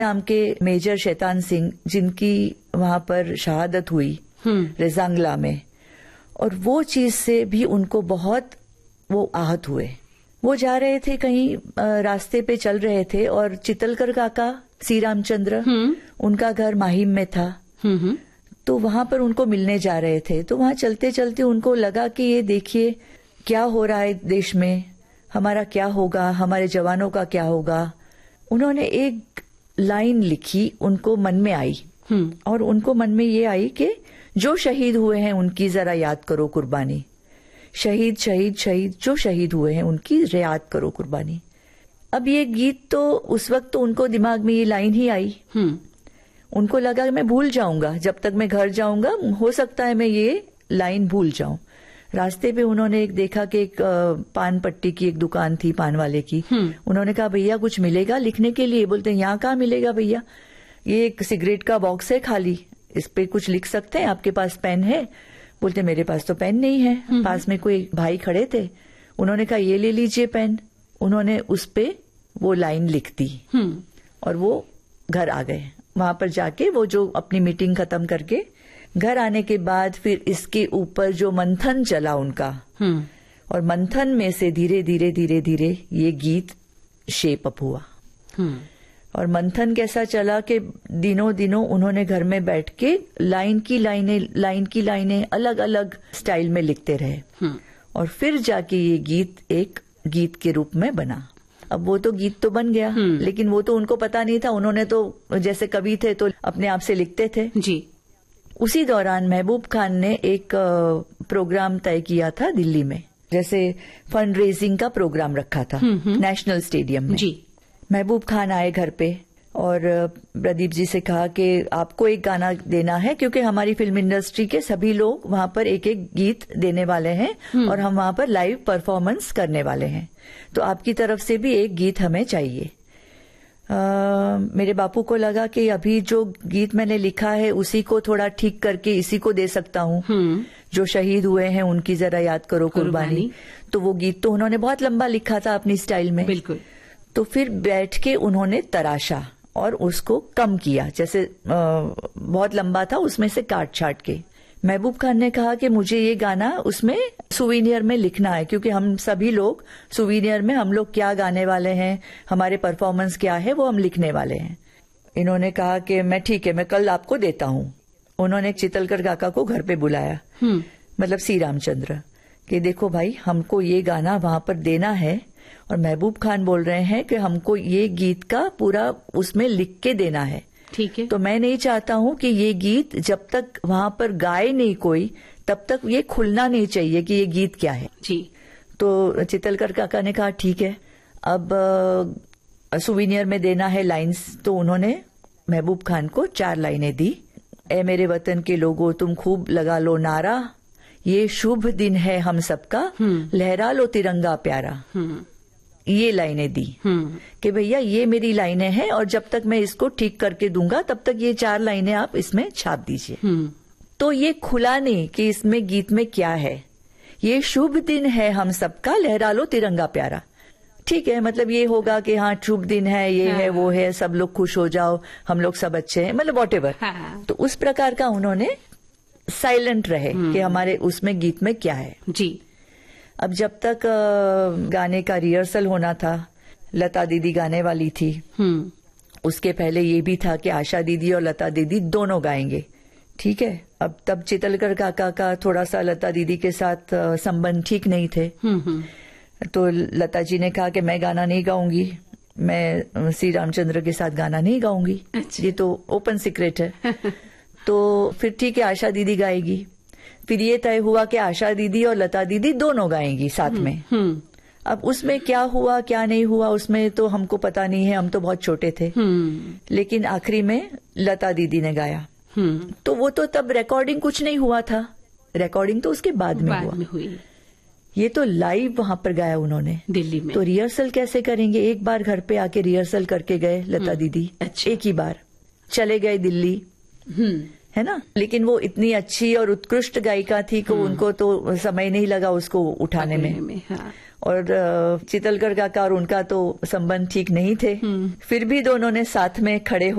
नाम के मेजर शैतान सिंह, जिनकी वहां पर शहादत हुई रेजांगला में, और वो चीज से भी उनको बहुत वो आहत हुए। वो जा रहे थे कहीं, रास्ते पे चल रहे थे, और चितलकर काका सी रामचंद्र, उनका घर माहिम में था। तो वहां पर उनको मिलने जा रहे थे। तो वहां चलते चलते उनको लगा कि ये देखिए क्या हो रहा है देश में, हमारा क्या होगा, हमारे जवानों का क्या होगा। उन्होंने एक लाइन लिखी, उनको मन में आई, और उनको मन में ये आई कि जो शहीद हुए हैं उनकी जरा याद करो कुर्बानी। शहीद शहीद शहीद, जो शहीद हुए हैं उनकी याद करो कुर्बानी। अब ये गीत तो उस वक्त तो उनको दिमाग में ये लाइन ही आई। उनको लगा कि मैं भूल जाऊंगा, जब तक मैं घर जाऊंगा हो सकता है मैं ये लाइन भूल जाऊं। रास्ते पे उन्होंने एक देखा कि एक पान पट्टी की एक दुकान थी, पान वाले की। उन्होंने कहा भैया कुछ मिलेगा लिखने के लिए? बोलते हैं यहाँ कहाँ मिलेगा भैया, ये एक सिगरेट का बॉक्स है खाली, इस पे कुछ लिख सकते हैं, आपके पास पेन है? बोलते मेरे पास तो पेन नहीं है। पास में कोई भाई खड़े थे, उन्होंने कहा ये ले लीजिए पेन। उन्होंने उस पे वो लाइन लिख दी और वो घर आ गए। वहां पर जाके वो जो अपनी मीटिंग खत्म करके घर आने के बाद फिर इसके ऊपर जो मंथन चला उनका, और मंथन में से धीरे धीरे धीरे धीरे ये गीत शेप अप हुआ। और मंथन कैसा चला कि दिनों दिनों उन्होंने घर में बैठ के लाइन की लाइनें अलग अलग स्टाइल में लिखते रहे, और फिर जाके ये गीत एक गीत के रूप में बना। अब वो तो गीत तो बन गया, लेकिन वो तो उनको पता नहीं था। उन्होंने तो जैसे कवि थे तो अपने आप से लिखते थे जी। उसी दौरान महबूब खान ने एक प्रोग्राम तय किया था दिल्ली में, जैसे फंड रेजिंग का प्रोग्राम रखा था नेशनल स्टेडियम में जी। महबूब खान आए घर पे और प्रदीप जी से कहा कि आपको एक गाना देना है, क्योंकि हमारी फिल्म इंडस्ट्री के सभी लोग वहां पर एक एक गीत देने वाले हैं और हम वहां पर लाइव परफॉर्मेंस करने वाले हैं, तो आपकी तरफ से भी एक गीत हमें चाहिए। मेरे बापू को लगा कि अभी जो गीत मैंने लिखा है उसी को थोड़ा ठीक करके इसी को दे सकता हूँ, जो शहीद हुए हैं उनकी जरा याद करो कुर्बानी। तो वो गीत तो उन्होंने बहुत लंबा लिखा था अपनी स्टाइल में, बिल्कुल। तो फिर बैठ के उन्होंने तराशा और उसको कम किया, जैसे बहुत लंबा था उसमें से काट छाट के। महबूब खान ने कहा कि मुझे ये गाना उसमें सुवीनियर में लिखना है, क्योंकि हम सभी लोग सुवीनियर में हम लोग क्या गाने वाले हैं, हमारे परफॉर्मेंस क्या है, वो हम लिखने वाले हैं। इन्होंने कहा कि मैं ठीक है, मैं कल आपको देता हूं। उन्होंने चितलकर काका को घर पे बुलाया, मतलब सी रामचंद्र, कि देखो भाई हमको ये गाना वहां पर देना है, और महबूब खान बोल रहे हैं कि हमको ये गीत का पूरा उसमें लिख के देना है, ठीक है। तो मैं नहीं चाहता हूं कि ये गीत जब तक वहां पर गाए नहीं कोई, तब तक ये खुलना नहीं चाहिए कि ये गीत क्या है जी। तो चितलकर काका ने कहा ठीक है, अब सुवीनियर में देना है लाइंस। तो उन्होंने महबूब खान को 4 लाइनें दी। ए मेरे वतन के लोगों तुम खूब लगा लो नारा, ये शुभ दिन है हम सबका, लहरा लो तिरंगा प्यारा। ये लाइनें दी कि भैया ये मेरी लाइनें हैं, और जब तक मैं इसको ठीक करके दूंगा तब तक ये 4 लाइनें आप इसमें छाप दीजिए। तो ये खुला नहीं कि इसमें गीत में क्या है। ये शुभ दिन है हम सबका, लहरा लो तिरंगा प्यारा, ठीक है। मतलब ये होगा कि हाँ शुभ दिन है, ये है वो है, सब लोग खुश हो जाओ, हम लोग सब अच्छे हैं, मतलब वॉटेवर। तो उस प्रकार का उन्होंने साइलेंट रहे कि हमारे उसमें गीत में क्या है जी। अब जब तक गाने का रिहर्सल होना था, लता दीदी गाने वाली थी, उसके पहले ये भी था कि आशा दीदी और लता दीदी दोनों गाएंगे, ठीक है। अब तब चितलकर काका का थोड़ा सा लता दीदी के साथ संबंध ठीक नहीं थे, तो लता जी ने कहा कि मैं गाना नहीं गाऊंगी, मैं श्री रामचंद्र के साथ गाना नहीं गाऊंगी, ये तो ओपन सीक्रेट है। तो फिर ठीक है आशा दीदी गाएगी। फिर ये तय हुआ कि आशा दीदी और लता दीदी दोनों गाएंगी साथ में। अब उसमें क्या हुआ क्या नहीं हुआ उसमें तो हमको पता नहीं है, हम तो बहुत छोटे थे। लेकिन आखिरी में लता दीदी ने गाया। तो वो तो तब रिकॉर्डिंग कुछ नहीं हुआ था, रिकॉर्डिंग तो उसके बाद में हुई। ये तो लाइव वहां पर गाया उन्होंने दिल्ली में। तो रिहर्सल कैसे करेंगे? एक बार घर पे आके रिहर्सल करके गए लता दीदी, एक ही बार चले गए दिल्ली, है ना। लेकिन वो इतनी अच्छी और उत्कृष्ट गायिका थी कि उनको तो समय नहीं लगा उसको उठाने में। हाँ। और चितलकर काका और उनका तो संबंध ठीक नहीं थे। फिर भी दोनों ने साथ में खड़े